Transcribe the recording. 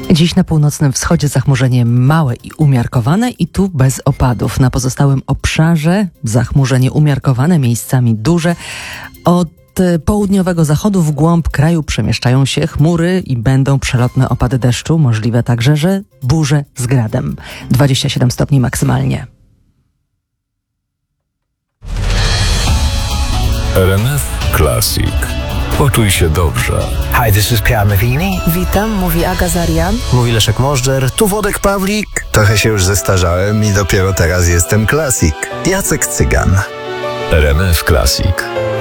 Dziś na północnym wschodzie zachmurzenie małe i umiarkowane i tu bez opadów. Na pozostałym obszarze zachmurzenie umiarkowane, miejscami duże. Od południowego zachodu w głąb kraju przemieszczają się chmury i będą przelotne opady deszczu. Możliwe także, że burze z gradem. 27 stopni maksymalnie. RMF Classic. Poczuj się dobrze. Hi, this is Pierre Mavini. Witam, mówi Aga Zarian. Mówi Leszek Możdżer. Tu Wodek Pawlik. Trochę się już zestarzałem i dopiero teraz jestem klasik. Jacek Cygan. RMF Classic.